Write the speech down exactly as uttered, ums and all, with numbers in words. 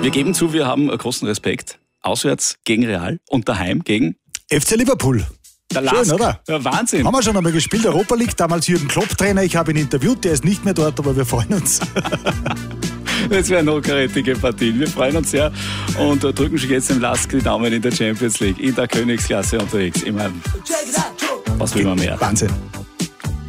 Wir geben zu, wir haben großen Respekt. Auswärts gegen Real und daheim gegen F C Liverpool. der Schön, Lask. oder? Ja, Wahnsinn. Haben wir schon einmal gespielt, Europa League, damals Jürgen Klopp Trainer. Ich habe ihn interviewt, der ist nicht mehr dort, aber wir freuen uns. Das wären hochkarätige Partien. Wir freuen uns sehr und drücken schon jetzt dem Lask die Daumen in der Champions League, in der Königsklasse unterwegs. Ich meine, was will man mehr? Wahnsinn.